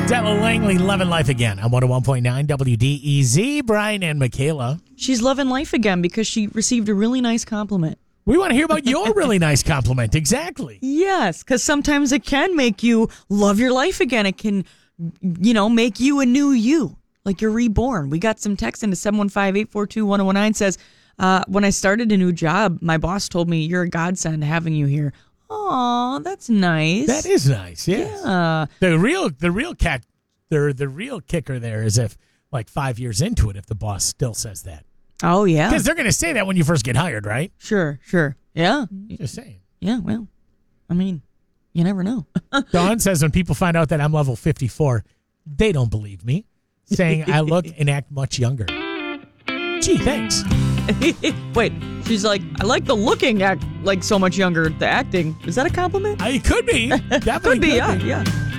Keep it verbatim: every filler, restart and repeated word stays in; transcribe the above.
Della Langley, Loving Life Again on one oh one point nine W D E Z. Brian and Michaela. She's loving life again because she received a really nice compliment. We want to hear about your really nice compliment. Exactly. Yes, because sometimes it can make you love your life again. It can, you know, make you a new you, like you're reborn. We got some text into seven one five, eight four two, one oh one nine says, uh, when I started a new job, my boss told me, you're a godsend having you here. Aw, that's nice. That is nice, yes. Yeah. The real the real cat the the real kicker there is if like five years into it, if the boss still says that. Oh, yeah. Because they're gonna say that when you first get hired, right? Sure, sure. Yeah. Just saying. Yeah, well, I mean, you never know. Dawn says when people find out that I'm level fifty-four, they don't believe me, saying I look and act much younger. Gee, thanks. Wait, she's like, I like the looking act like so much younger. The acting, is that a compliment? Uh, it could be. Definitely Could be, could yeah, be. yeah.